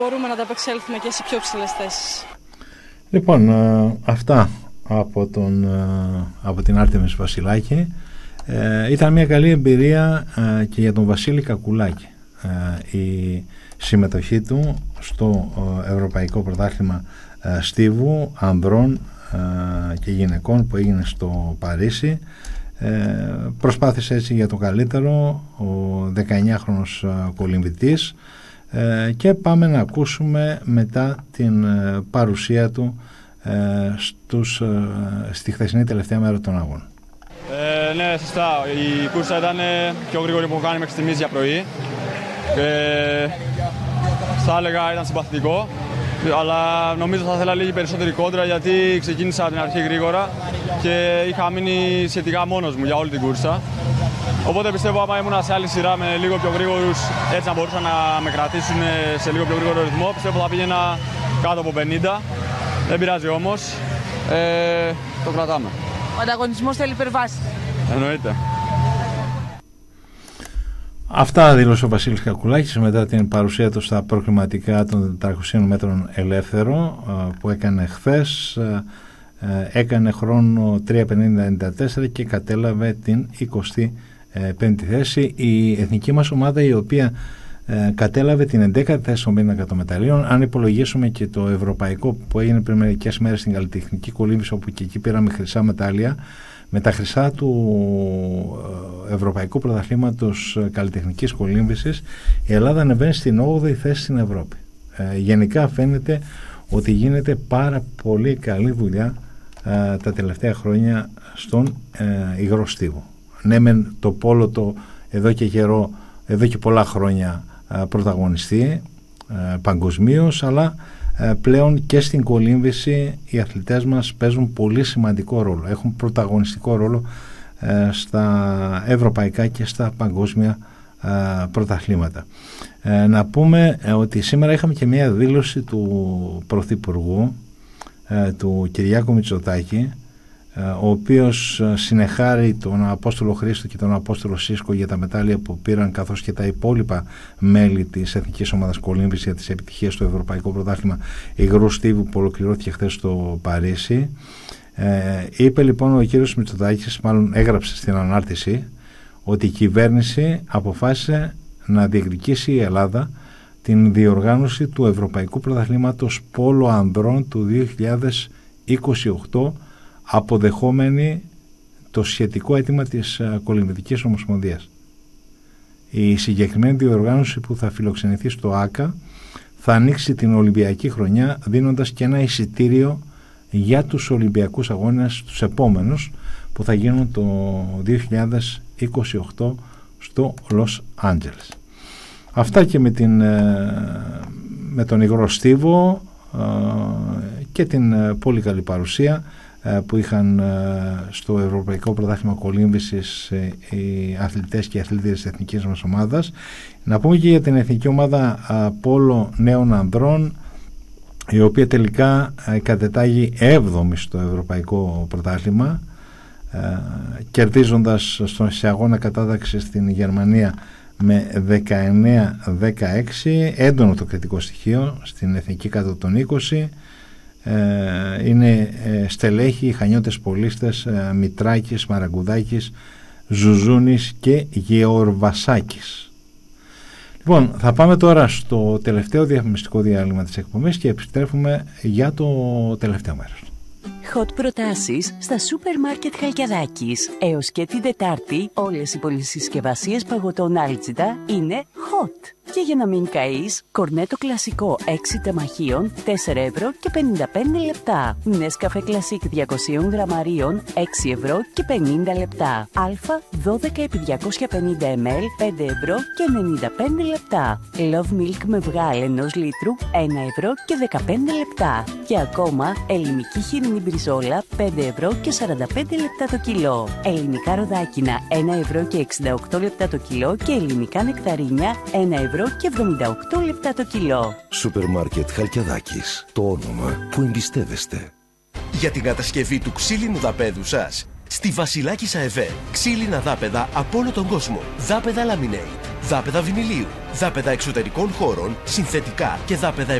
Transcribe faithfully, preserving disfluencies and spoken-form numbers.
Μπορούμε να ανταπεξέλθουμε και σε πιο ψηλές θέσεις. Λοιπόν, αυτά από, τον, από την Άρτεμις Βασιλάκη. Ε, ήταν μια καλή εμπειρία ε, και για τον Βασίλη Κακουλάκη ε, η συμμετοχή του στο ε, Ευρωπαϊκό Πρωτάθλημα ε, στίβου ανδρών ε, και γυναικών που έγινε στο Παρίσι. Ε, προσπάθησε έτσι για το καλύτερο ο δεκαεννιάχρονος ε, κολυμβητής ε, και πάμε να ακούσουμε μετά την ε, παρουσία του ε, στους, ε, στη χθεσινή τελευταία μέρα των αγώνων. Ε, ναι, σωστά. Η κούρσα ήταν πιο γρήγορη που έχω κάνει μέχρι στιγμής για πρωί. Ε, θα έλεγα ήταν συμπαθητικό, αλλά νομίζω θα ήθελα λίγη περισσότερη κόντρα γιατί ξεκίνησα την αρχή γρήγορα και είχα μείνει σχετικά μόνος μου για όλη την κούρσα. Οπότε πιστεύω άμα ήμουν σε άλλη σειρά με λίγο πιο γρήγορους, έτσι να μπορούσαν να με κρατήσουν σε λίγο πιο γρήγορο ρυθμό, πιστεύω θα πήγαινα κάτω από πενήντα. Δεν πειράζει όμως, ε, το κρατάμε. Ο ανταγωνισμός θέλει υπερβάση. Εννοείται. Αυτά δήλωσε ο Βασίλης Κακουλάκης μετά την παρουσία του στα προκριματικά των τετρακοσίων μέτρων ελεύθερο που έκανε χθες. Έκανε χρόνο τρία πενήντα ενενήντα τέσσερα και κατέλαβε την εικοστή πέμπτη θέση. Η εθνική μας ομάδα, η οποία ε, κατέλαβε την ενδέκατη θέση των πενήντα εκατομμεταλλίων, αν υπολογίσουμε και το ευρωπαϊκό που έγινε πριν μερικές μέρες στην καλλιτεχνική κολύμβηση, όπου και εκεί πήραμε χρυσά μετάλλια, με τα χρυσά του Ευρωπαϊκού Πρωταθλήματος Καλλιτεχνικής Κολύμβησης, η Ελλάδα ανεβαίνει στην όγδοη θέση στην Ευρώπη. Ε, γενικά φαίνεται ότι γίνεται πάρα πολύ καλή δουλειά ε, τα τελευταία χρόνια στον ε, υγρό στίβο. Ναι, μεν το πόλο το εδώ και καιρό, εδώ και πολλά χρόνια ε, πρωταγωνιστεί ε, παγκοσμίως, αλλά ε, πλέον και στην κολύμβηση οι αθλητές μας παίζουν πολύ σημαντικό ρόλο, έχουν πρωταγωνιστικό ρόλο ε, στα ευρωπαϊκά και στα παγκόσμια ε, πρωταθλήματα. Ε, να πούμε ε, ότι σήμερα είχαμε και μια δήλωση του Πρωθυπουργού ε, του Κυριάκου Μητσοτάκη, ο οποίος συνεχάρει τον Απόστολο Χρήστο και τον Απόστολο Σίσκο για τα μετάλλια που πήραν, καθώς και τα υπόλοιπα μέλη της Εθνικής Ομάδας Κολύμβησης για τις επιτυχίες στο Ευρωπαϊκό Πρωτάθλημα υγρού στίβου που ολοκληρώθηκε χθες στο Παρίσι. Ε, είπε λοιπόν ο κύριος Μητσοτάκης, μάλλον έγραψε στην ανάρτηση, ότι η κυβέρνηση αποφάσισε να διεκδικήσει η Ελλάδα την διοργάνωση του Ευρωπαϊκού Πρωταθλήματος Πόλο Ανδρών του δύο χιλιάδες είκοσι οκτώ, αποδεχόμενη το σχετικό αίτημα της Κολυμβητικής Ομοσπονδίας. Η συγκεκριμένη διοργάνωση, που θα φιλοξενηθεί στο ΆΚΑ, θα ανοίξει την Ολυμπιακή χρονιά, δίνοντας και ένα εισιτήριο για τους Ολυμπιακούς Αγώνες τους επόμενους, που θα γίνουν το δύο χιλιάδες είκοσι οκτώ στο Λος Άντζελες. Αυτά και με, την, με τον υγρό στίβο και την πολύ καλή παρουσία που είχαν στο Ευρωπαϊκό Πρωτάθλημα Κολύμβησης οι αθλητές και οι αθλήτες της εθνικής μας ομάδας. Να πούμε και για την εθνική ομάδα πόλο νέων ανδρών, η οποία τελικά κατετάγει έβδομη στο Ευρωπαϊκό Πρωτάθλημα, κερδίζοντας στον σε αγώνα κατάταξη στην Γερμανία με δεκαεννέα δεκαέξι, έντονο το κριτικό στοιχείο στην εθνική κάτω των είκοσι. Ε, είναι ε, στελέχοι, χανιώτες πολίστες, ε, Μητράκης, Μαραγκουδάκης, Ζουζούνης και Γεωρβασάκης. Λοιπόν, θα πάμε τώρα στο τελευταίο διαφημιστικό διάλειμμα της εκπομπής και επιστρέφουμε για το τελευταίο μέρος. Hot προτάσεις στα σούπερ μάρκετ Χαλκιαδάκης. Έως και την Τετάρτη όλες οι πολυσυσκευασίες παγωτών Άλτσιτα είναι hot. Και για να μην καείς, κορνέτο κλασικό έξι τεμαχίων, τέσσερα ευρώ και πενήντα πέντε λεπτά. Νέσκαφε κλασικ διακόσια γραμμαρίων, έξι ευρώ και πενήντα λεπτά. Αλφα δώδεκα επί διακόσια πενήντα μιλιλίτρα, πέντε ευρώ και ενενήντα πέντε λεπτά. Love Milk με βγάλ ενός λίτρου, ένα ευρώ και δεκαπέντε λεπτά. Και ακόμα ελληνική χοιρινή μπριζόλα, πέντε ευρώ και σαράντα πέντε λεπτά το κιλό. Ελληνικά ροδάκινα, ένα ευρώ και εξήντα οκτώ λεπτά το κιλό και ελληνικά νεκταρίνια, ένα ευρώ και εβδομήντα οκτώ λεπτά το κιλό. Σούπερ μάρκετ Χαλκιαδάκης. Το όνομα που εμπιστεύεστε. Για την κατασκευή του ξύλινου δαπέδου σας, Στη Βασιλάκης ΑΕΒΕ, ξύλινα δάπεδα από όλο τον κόσμο. Δάπεδα Laminate, δάπεδα βινιλίου, δάπεδα εξωτερικών χώρων, συνθετικά και δάπεδα